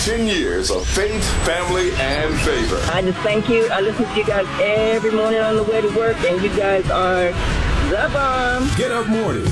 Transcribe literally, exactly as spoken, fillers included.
ten years of faith, family, and favor. I just thank you. I listen to you guys every morning on the way to work, and you guys are the bomb. Get Up Morning